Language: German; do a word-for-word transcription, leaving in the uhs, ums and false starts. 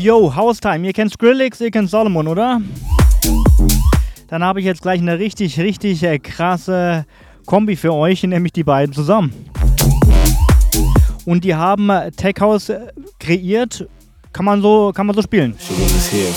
Yo, Haustime, ihr kennt Skrillex, ihr kennt Solomon, oder? Dann habe ich jetzt gleich eine richtig, richtig äh, krasse Kombi für euch, nämlich die beiden zusammen. Und die haben äh, Tech House äh, kreiert, kann man so, kann man so spielen.